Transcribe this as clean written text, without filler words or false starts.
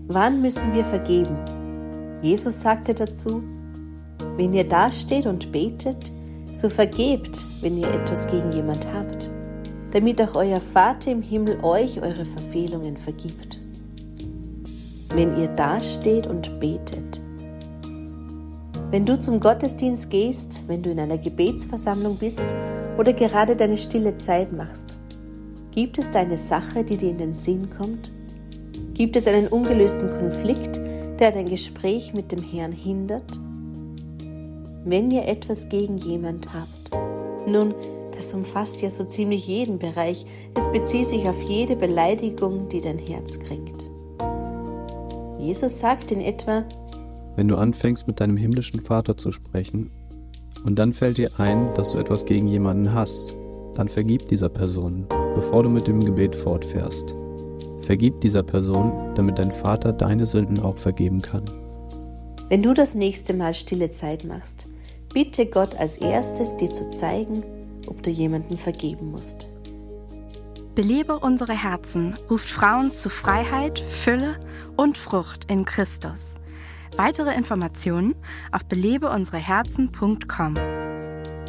Wann müssen wir vergeben? Jesus sagte dazu: Wenn ihr dasteht und betet, so vergebt, wenn ihr etwas gegen jemand habt, damit auch euer Vater im Himmel euch eure Verfehlungen vergibt. Wenn ihr dasteht und betet. Wenn du zum Gottesdienst gehst, wenn du in einer Gebetsversammlung bist oder gerade deine stille Zeit machst, gibt es da eine Sache, die dir in den Sinn kommt? Gibt es einen ungelösten Konflikt, der dein Gespräch mit dem Herrn hindert? Wenn ihr etwas gegen jemand habt, nun, das umfasst ja so ziemlich jeden Bereich, es bezieht sich auf jede Beleidigung, die dein Herz kränkt. Jesus sagt in etwa: Wenn du anfängst, mit deinem himmlischen Vater zu sprechen und dann fällt dir ein, dass du etwas gegen jemanden hast, dann vergib dieser Person, bevor du mit dem Gebet fortfährst. Vergib dieser Person, damit dein Vater deine Sünden auch vergeben kann. Wenn du das nächste Mal stille Zeit machst, bitte Gott als erstes, dir zu zeigen, ob du jemandem vergeben musst. Belebe unsere Herzen ruft Frauen zu Freiheit, Fülle und Frucht in Christus. Weitere Informationen auf belebeunsereherzen.com.